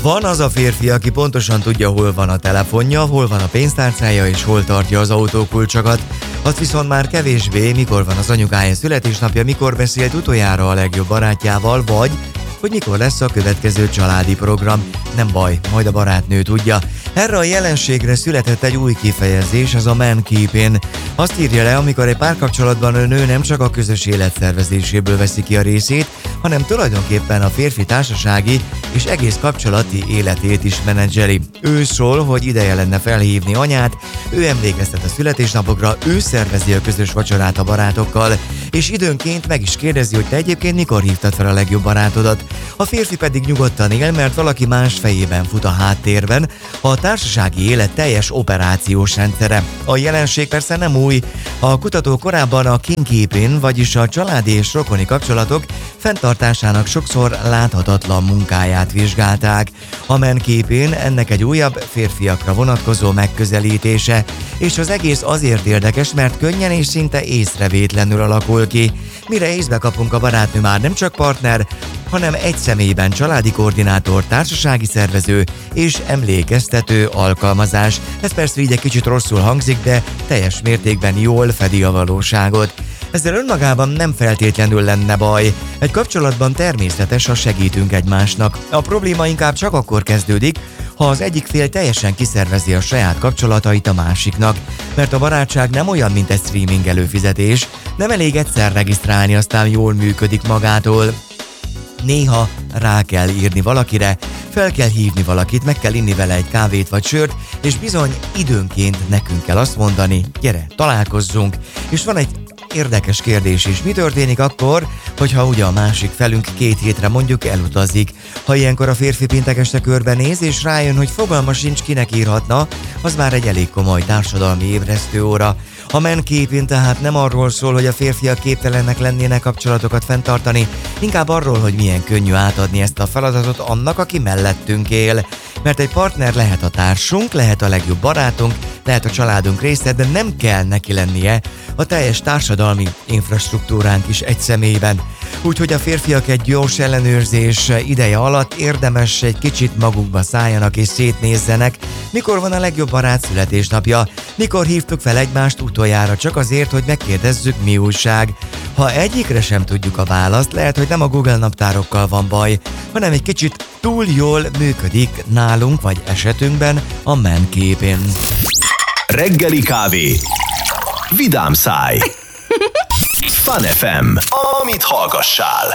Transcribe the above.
Van az a férfi, aki pontosan tudja, hol van a telefonja, hol van a pénztárcája és hol tartja az autókulcsokat. Azt viszont már kevésbé, mikor van az anyukája születésnapja, mikor beszélt utoljára a legjobb barátjával, vagy hogy mikor lesz a következő családi program. Nem baj, majd a barátnő tudja. Erre a jelenségre született egy új kifejezés, az a man keeping. Azt írja le, amikor egy párkapcsolatban a nő nem csak a közös élet szervezéséből veszi ki a részét, hanem tulajdonképpen a férfi társasági és egész kapcsolati életét is menedzseli. Ő szól, hogy ideje lenne felhívni anyát, ő emlékeztet a születésnapokra, ő szervezi a közös vacsorát a barátokkal, és időnként meg is kérdezi, hogy te egyébként mikor hívtad fel a legjobb barátodat. A férfi pedig nyugodtan él, mert valaki más fejében fut a háttérben, a társasági élet teljes operációs rendszere. A jelenség persze nem új. A kutatók korábban a king keeping, vagyis a családi és rokoni kapcsolatok fenntartásának sokszor láthatatlan munkáját vizsgálták. A man keeping ennek egy újabb férfiakra vonatkozó megközelítése, és az egész azért érdekes, mert könnyen és szinte észrevétlenül alakul ki. Mire észbe kapunk, a barátnő már nem csak partner, hanem egy személyben családi koordinátor, társasági szervező és emlékeztető alkalmazás. Ez persze így egy kicsit rosszul hangzik, de teljes mértékben jól fedi a valóságot. Ezzel önmagában nem feltétlenül lenne baj. Egy kapcsolatban természetes, ha segítünk egymásnak. A probléma inkább csak akkor kezdődik, ha az egyik fél teljesen kiszervezi a saját kapcsolatait a másiknak. Mert a barátság nem olyan, mint egy streaming előfizetés. Nem elég egyszer regisztrálni, aztán jól működik magától. Néha rá kell írni valakire, fel kell hívni valakit, meg kell inni vele egy kávét vagy sört, és bizony időnként nekünk kell azt mondani, gyere, találkozzunk. És van egy érdekes kérdés is. Mi történik akkor, hogyha ugye a másik felünk 2 hétre mondjuk elutazik? Ha ilyenkor a férfi péntek este körbenéz, és rájön, hogy fogalma sincs, kinek írhatna, az már egy elég komoly társadalmi ébresztőóra. A man keeping tehát nem arról szól, hogy a férfiak képtelenek lennének kapcsolatokat fenntartani, inkább arról, hogy milyen könnyű átadni ezt a feladatot annak, aki mellettünk él. Mert egy partner lehet a társunk, lehet a legjobb barátunk, lehet a családunk része, de nem kell neki lennie a teljes társadalmi infrastruktúránk is egy személyben. Úgyhogy a férfiak egy gyors ellenőrzés ideje alatt érdemes egy kicsit magukba szálljanak és szétnézzenek, mikor van a legjobb barát születésnapja, mikor hívtuk fel egymást utoljára csak azért, hogy megkérdezzük, mi újság. Ha egyikre sem tudjuk a választ, lehet, hogy nem a Google naptárokkal van baj, hanem egy kicsit túl jól működik nálunk vagy esetünkben a man keeping. Reggeli kávé. Vidám száj. Fun FM. Amit hallgassál.